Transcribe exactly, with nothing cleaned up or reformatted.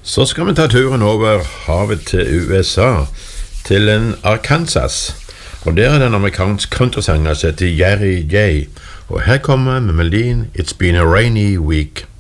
Så skal vi ta turen over havet til U S A, til en Arkansas. Og der er det en amerikansk countrysanger som heter Jerry J. Og her kommer med melodien It's Been a Rainy Week.